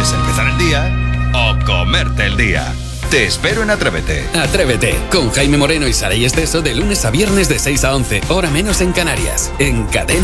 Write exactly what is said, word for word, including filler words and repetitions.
puedes empezar el día o comerte el día. Te espero en Atrévete. Atrévete, con Jaime Moreno y Saray Esteso de lunes a viernes de seis a once, hora menos en Canarias, en Cadena